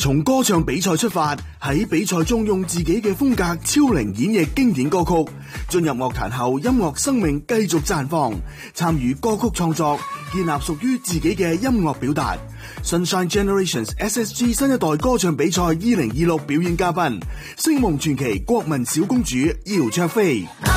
從歌唱比賽出發，喺比賽中用自己嘅風格超齡演繹經典歌曲，進入樂壇後音樂生命繼續綻放，參與歌曲創作，建立屬於自己嘅音樂表達。Sunshine Generations SSG 新一代歌唱比賽2026表演嘉賓，星夢傳奇國民小公主姚焯菲。